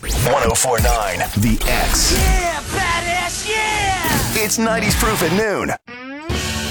1049 The X. Yeah, badass, yeah! It's 90s Proof at noon.